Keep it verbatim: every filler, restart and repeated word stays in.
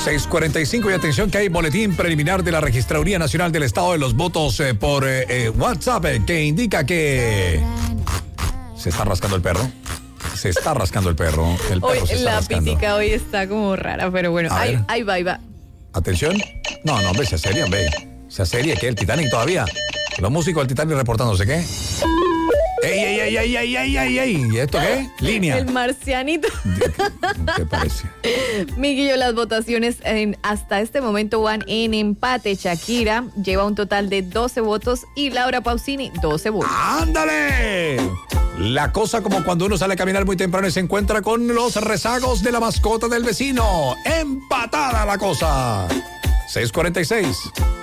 seis cuarenta y cinco y atención que hay boletín preliminar de la Registraduría Nacional del Estado de los Votos eh, por eh, eh, WhatsApp eh, que indica que se está rascando el perro. Se está rascando el perro. El perro Hoy, se está la rascando. pitica hoy está como rara, pero bueno, A ahí, ver. ahí va, ahí va. Atención. No, no, hombre, se seria, hombre. Se seria que el Titanic todavía. Los músicos del Titanic reportándose, ¿qué? ¡Ey, ey, ey, ey, ey, ey, ey, ey! ¿Y esto qué? Línea. El marcianito. ¿Qué parece? Miguelillo, las votaciones en, hasta este momento van en empate. Shakira lleva un total de doce votos y Laura Pausini doce votos. ¡Ándale! La cosa como cuando uno sale a caminar muy temprano y se encuentra con los rezagos de la mascota del vecino. ¡Empatada la cosa! seis cuarenta y seis.